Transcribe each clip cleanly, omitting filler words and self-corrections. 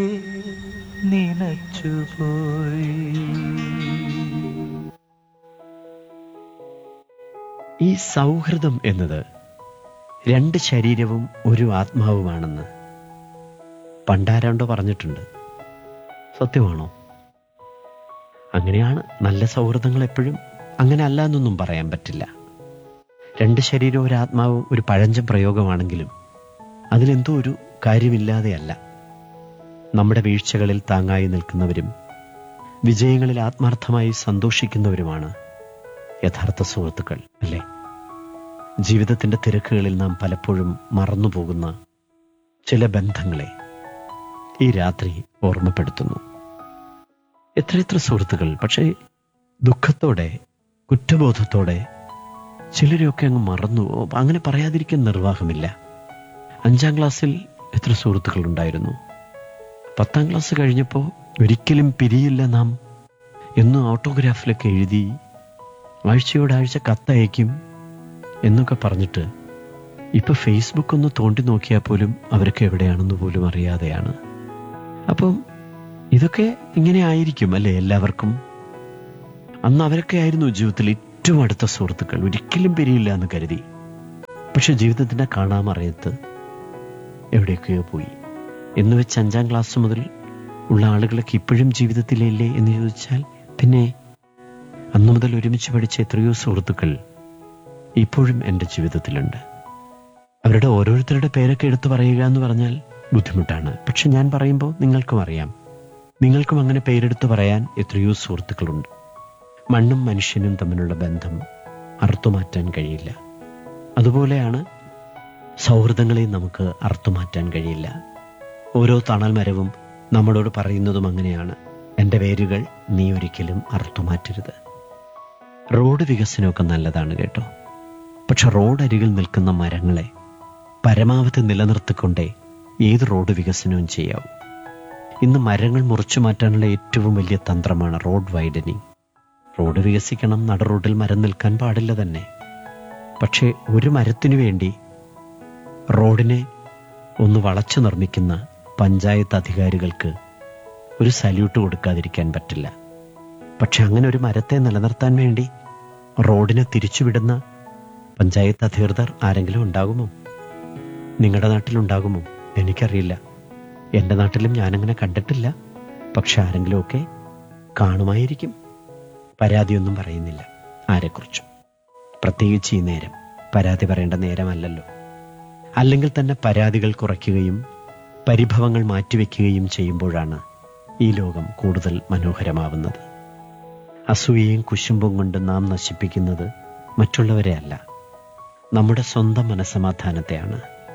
നിനച്ചുപോയി. ഈ സൗഹൃദം എന്നത് രണ്ട് ശരീരവും ഒരു ആത്മാവുമാണെന്ന് പണ്ടാരാണ്ടോ പറഞ്ഞിട്ടുണ്ട്. സത്യമാണോ? അങ്ങനെയാണ്. നല്ല സൗഹൃദങ്ങൾ എപ്പോഴും അങ്ങനെ അല്ല എന്നൊന്നും പറയാൻ പറ്റില്ല. രണ്ട് ശരീരവും ഒരു ആത്മാവും ഒരു പഴഞ്ചൻ പ്രയോഗമാണെങ്കിലും അതിലെന്തോ ഒരു കാര്യമില്ലാതെയല്ല. നമ്മുടെ വീഴ്ചകളിൽ താങ്ങായി നിൽക്കുന്നവരും വിജയങ്ങളിൽ ആത്മാർത്ഥമായി സന്തോഷിക്കുന്നവരുമാണ് യഥാർത്ഥ സുഹൃത്തുക്കൾ, അല്ലേ? ജീവിതത്തിന്റെ തിരക്കുകളിൽ നാം പലപ്പോഴും മറന്നുപോകുന്ന ചില ബന്ധങ്ങളെ ഈ രാത്രി ഓർമ്മപ്പെടുത്തുന്നു. എത്രയെത്ര സുഹൃത്തുക്കൾ, പക്ഷേ ദുഃഖത്തോടെ, കുറ്റബോധത്തോടെ ചിലരെയൊക്കെ അങ്ങ് മറന്നു. അങ്ങനെ പറയാതിരിക്കാൻ നിർവാഹമില്ല. 5ാം ക്ലാസ്സിൽ എത്ര സുഹൃത്തുക്കൾ ഉണ്ടായിരുന്നു. 10ാം ക്ലാസ് കഴിഞ്ഞപ്പോൾ ഒരിക്കലും പിരിയില്ല നാം എന്നും ഓട്ടോഗ്രാഫിലൊക്കെ എഴുതി ആഴ്ചയോടാഴ്ച കത്തയക്കും എന്നൊക്കെ പറഞ്ഞിട്ട് ഇപ്പൊ ഫേസ്ബുക്ക് ഒന്ന് തോണ്ടി നോക്കിയാൽ പോലും അവരൊക്കെ എവിടെയാണെന്ന് പോലും അറിയാതെയാണ്. അപ്പം ഇതൊക്കെ ഇങ്ങനെ ആയിരിക്കും, അല്ലേ? എല്ലാവർക്കും അന്ന് അവരൊക്കെ ആയിരുന്നു ജീവിതത്തിൽ ഏറ്റവും അടുത്ത സുഹൃത്തുക്കൾ. ഒരിക്കലും പിരിയില്ല എന്ന് കരുതി. പക്ഷെ ജീവിതത്തിന്റെ കാണാമറയത്ത് എവിടെയൊക്കെയോ പോയി. എന്ന് വെച്ച് 5ാം ക്ലാസ് മുതൽ ഉള്ള ആളുകളൊക്കെ ഇപ്പോഴും ജീവിതത്തിലില്ലേ എന്ന് ചോദിച്ചാൽ, പിന്നെ അന്നു മുതൽ ഒരുമിച്ച് പഠിച്ച എത്രയോ സുഹൃത്തുക്കൾ ഇപ്പോഴും എൻ്റെ ജീവിതത്തിലുണ്ട്. അവരുടെ ഓരോരുത്തരുടെ പേരൊക്കെ എടുത്തു പറയുക എന്ന് പറഞ്ഞാൽ ബുദ്ധിമുട്ടാണ്. പക്ഷെ ഞാൻ പറയുമ്പോൾ നിങ്ങൾക്കും അറിയാം, നിങ്ങൾക്കും അങ്ങനെ പേരെടുത്ത് പറയാൻ എത്രയോ സുഹൃത്തുക്കളുണ്ട്. മണ്ണും മനുഷ്യനും തമ്മിലുള്ള ബന്ധം അറുത്തുമാറ്റാൻ കഴിയില്ല. അതുപോലെയാണ് സൗഹൃദങ്ങളെ നമുക്ക് അറുത്തുമാറ്റാൻ കഴിയില്ല. ഓരോ തണൽ മരവും നമ്മളോട് പറയുന്നതും അങ്ങനെയാണ്. എൻ്റെ വേരുകൾ നീ ഒരിക്കലും അറുത്തുമാറ്റരുത്. റോഡ് വികസനമൊക്കെ നല്ലതാണ് കേട്ടോ. പക്ഷെ റോഡരികിൽ നിൽക്കുന്ന മരങ്ങളെ പരമാവധി നിലനിർത്തിക്കൊണ്ടേ ഏത് റോഡ് വികസനവും ചെയ്യാവൂ. ഇന്ന് മരങ്ങൾ മുറിച്ചു മാറ്റാനുള്ള ഏറ്റവും വലിയ തന്ത്രമാണ് റോഡ് വൈഡനിങ്. റോഡ് വികസിക്കണം, നട റോഡിൽ മരം നിൽക്കാൻ പാടില്ല തന്നെ. പക്ഷേ ഒരു മരത്തിനു വേണ്ടി റോഡിനെ ഒന്ന് വളച്ചു നിർമ്മിക്കുന്ന പഞ്ചായത്ത് അധികാരികൾക്ക് ഒരു സല്യൂട്ട് കൊടുക്കാതിരിക്കാൻ പറ്റില്ല. പക്ഷെ അങ്ങനെ ഒരു മരത്തെ നിലനിർത്താൻ വേണ്ടി റോഡിനെ തിരിച്ചുവിടുന്ന പഞ്ചായത്ത് അധികൃതർ ആരെങ്കിലും ഉണ്ടാകുമോ? നിങ്ങളുടെ നാട്ടിലുണ്ടാകുമോ? എനിക്കറിയില്ല. എൻ്റെ നാട്ടിലും ഞാനങ്ങനെ കണ്ടിട്ടില്ല. പക്ഷെ ആരെങ്കിലുമൊക്കെ കാണുമായിരിക്കും. പരാതിയൊന്നും പറയുന്നില്ല ആരെക്കുറിച്ചും. പ്രത്യേകിച്ച് ഈ നേരം പരാതി പറയേണ്ട നേരമല്ലല്ലോ. അല്ലെങ്കിൽ തന്നെ പരാതികൾ കുറയ്ക്കുകയും പരിഭവങ്ങൾ മാറ്റിവെക്കുകയും ചെയ്യുമ്പോഴാണ് ഈ ലോകം കൂടുതൽ മനോഹരമാവുന്നത്. അസൂയയും കുശുമ്പും കൊണ്ട് നാം നശിപ്പിക്കുന്നത് മറ്റുള്ളവരെ അല്ല, നമ്മുടെ സ്വന്തം മനസ്സമാധാനത്തെയാണ്.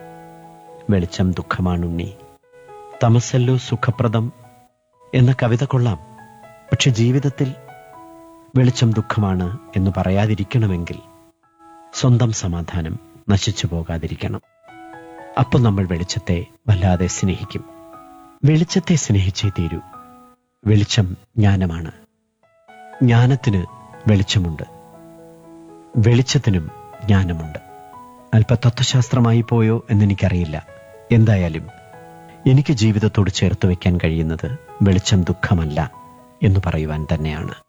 വെളിച്ചം ദുഃഖമാണുണ്ണി, തമസല്ലോ സുഖപ്രദം എന്ന കവിത കൊള്ളാം. പക്ഷെ ജീവിതത്തിൽ വെളിച്ചം ദുഃഖമാണ് എന്ന് പറയാതിരിക്കണമെങ്കിൽ സ്വന്തം സമാധാനം നശിച്ചു പോകാതിരിക്കണം. അപ്പോൾ നമ്മൾ വെളിച്ചത്തെ വല്ലാതെ സ്നേഹിക്കും. വെളിച്ചത്തെ സ്നേഹിച്ചേ തീരൂ. വെളിച്ചം ജ്ഞാനമാണ്. ജ്ഞാനത്തിന് വെളിച്ചമുണ്ട്, വെളിച്ചത്തിനും ജ്ഞാനമുണ്ട്. അല്പ തത്വശാസ്ത്രമായി പോയോ എന്നെനിക്കറിയില്ല. എന്തായാലും എനിക്ക് ജീവിതത്തോട് ചേർത്ത് വയ്ക്കാൻ കഴിയുന്നത് വെളിച്ചം ദുഃഖമല്ല എന്ന് പറയുവാൻ തന്നെയാണ്.